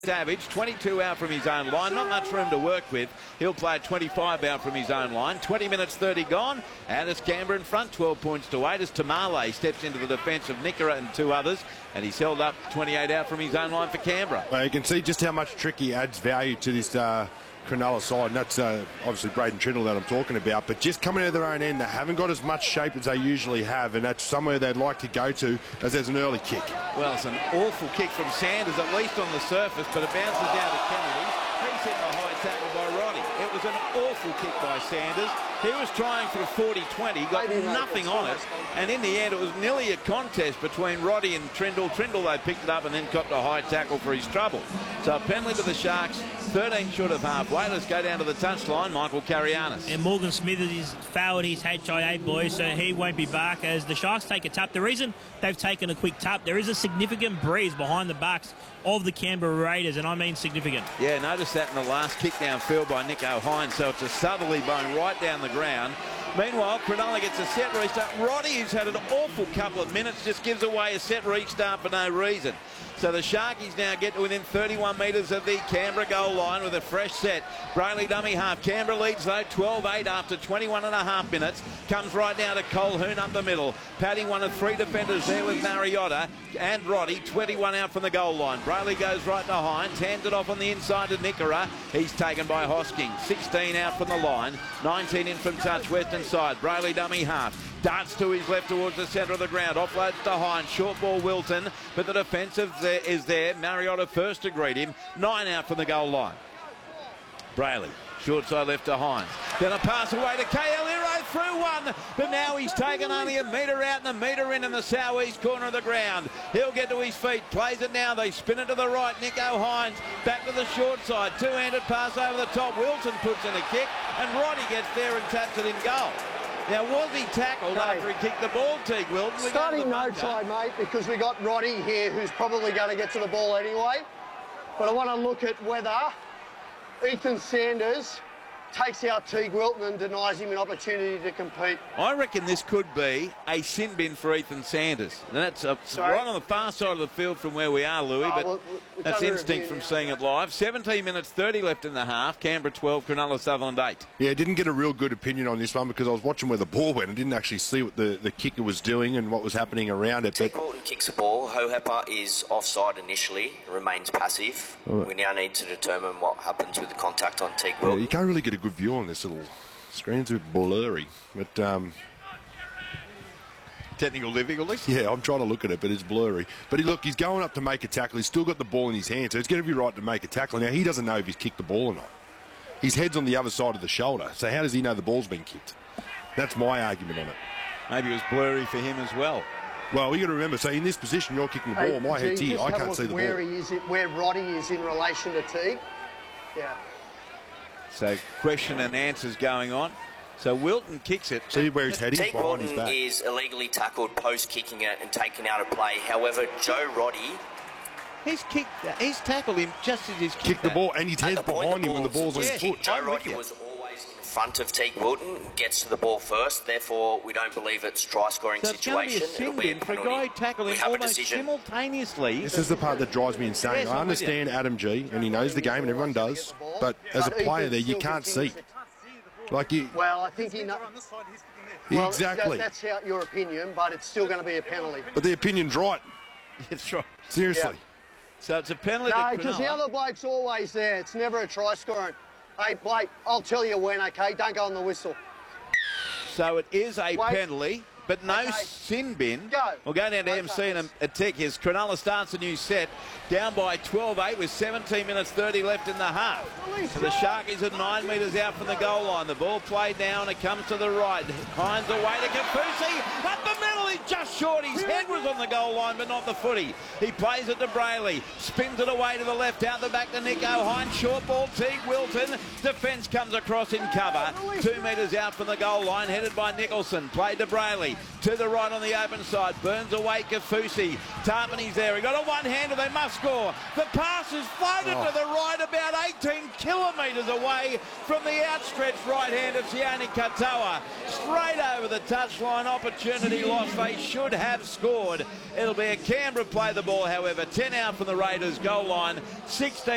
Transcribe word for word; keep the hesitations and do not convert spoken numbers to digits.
Savage, twenty-two out from his own line, not much room to work with. He'll play twenty-five out from his own line. twenty minutes thirty gone, and it's Canberra in front, twelve points to eight as Tamale steps into the defence of Nickera and two others, and he's held up twenty-eight out from his own line for Canberra. Well, you can see just how much Tricky adds value to this uh, Cronulla side, and that's uh, obviously Braden Trindle that I'm talking about, but just coming out of their own end, they haven't got as much shape as they usually have, and that's somewhere they'd like to go to as there's an early kick. Well, it's an awful kick from Sanders, at least on the surface, but it bounces down to Kennedy. He's hit a high tackle by Roddy. It was an awful kick by Sanders. He was trying for a forty twenty, got nothing on it, and in the end it was nearly a contest between Roddy and Trindle. Trindle, they picked it up and then copped a high tackle for his trouble. So a penalty to the Sharks, thirteen short of halfway. Let's go down to the touchline. Michael Carianis. And Morgan Smith has failed his H I A, boys, so he won't be back as the Sharks take a tap. The reason they've taken a quick tap, there is a significant breeze behind the backs of the Canberra Raiders, and I mean significant. Yeah, notice that in the last kick downfield by Nick O'Hine, so it's a southerly bone right down the ground. Meanwhile, Cronulla gets a set restart. Roddy, who's had an awful couple of minutes, just gives away a set restart for no reason. So the Sharkies now get to within thirty-one metres of the Canberra goal line with a fresh set. Brayley dummy half. Canberra leads though twelve eight after twenty-one and a half minutes. Comes right down to Colquhoun up the middle. Padding one of three defenders there with Mariota and Roddy. twenty-one out from the goal line. Brayley goes right to Hines. Hands it off on the inside to Nickera. He's taken by Hosking. sixteen out from the line. nineteen in from touch western side. Brayley dummy half. Darts to his left towards the centre of the ground. Offloads to Hines. Short ball Wilton. But the defensive there is there. Mariota first to greet him. Nine out from the goal line. Brayley. Short side left to Hines. Then a pass away to K L Iro through one. But now he's taken only a metre out and a metre in in the southeast corner of the ground. He'll get to his feet. Plays it now. They spin it to the right. Nick O'Hines back to the short side. Two-handed pass over the top. Wilson puts in a kick. And Roddy gets there and taps it in goal. Now, was he tackled no. after he kicked the ball, Teague Wilton? Starting no try, mate, because we got Roddy here, who's probably going to get to the ball anyway. But I want to look at whether Ethan Sanders takes out Teague Wilton and denies him an opportunity to compete. I reckon this could be a sin bin for Ethan Sanders. And that's a, right on the far side of the field from where we are, Louis, oh, but well, that's instinct from now, seeing it live. seventeen minutes thirty left in the half. Canberra twelve, Cronulla Sutherland eight. Yeah, didn't get a real good opinion on this one because I was watching where the ball went and didn't actually see what the, the kicker was doing and what was happening around it. Teague Wilton kicks the ball. Hohepa is offside initially, remains passive. Right. We now need to determine what happens with the contact on Teague Wilton. Yeah, you can't really get a good view on this little screen's a bit blurry, but um, technical difficulties. Yeah, I'm trying to look at it, but it's blurry. But he, look, he's going up to make a tackle. He's still got the ball in his hand, so it's going to be right to make a tackle. Now he doesn't know if he's kicked the ball or not. His head's on the other side of the shoulder, so how does he know the ball's been kicked? That's my argument on it. Maybe it was blurry for him as well. Well, you got to remember, so in this position, you're kicking the ball. Hey, my head's here. I can't see the where ball. He is, where Roddy is in relation to Teague. Yeah. So question and answers going on. So Wilton kicks it. See where his head is Teague behind Wilton his back. is illegally tackled post kicking it and taken out of play. However, Joe Roddy, he's kicked. He's tackled him just as he's kicked, kicked the ball, and his head's behind him when the ball's on his foot. Joe Roddy was always in front of Teague Wilton, gets to the ball first. Therefore, we don't believe it's try scoring so it's situation. It's going to be a sin bin for a guy who tackled him almost simultaneously. This is the part that drives me insane. Yes, I understand Adam G, and he knows the game, and everyone does. But as a player there, you can't see. Like you. Well, I think he knows. Well, exactly. That, that's how, your opinion, but it's still going to be a penalty. But the opinion's right. It's right. Seriously. Yeah. So it's a penalty. No, because the other bloke's always there. It's never a try scoring. Hey, Blake, I'll tell you when, okay? Don't go on the whistle. So it is a Wait. penalty, but no okay. sin bin. Go. We'll go down to okay. M C and a, a tick. As Cronulla starts a new set, down by twelve eight with seventeen minutes thirty left in the half. So the Sharkies are nine metres out from the goal line. The ball played down. It comes to the right. Hines away to Kaufusi. Up the middle. He's just short. His head was on the goal line, but not the footy. He plays it to Brayley. Spins it away to the left. Out the back to Nick O'Hine. Short ball. Teague Wilton. Defence comes across in cover. Two metres out from the goal line. Headed by Nicholson. Played to Brayley. To the right on the open side. Burns away Kaufusi. Tarpany's there. He got a one-hander. They must score. The pass is floated oh. to the right about eighteen kilometres away from the outstretched right hand of Sione Katoa. Straight over the touchline. Opportunity lost. They should have scored. It'll be a Canberra play the ball, however. ten out from the Raiders goal line. sixteen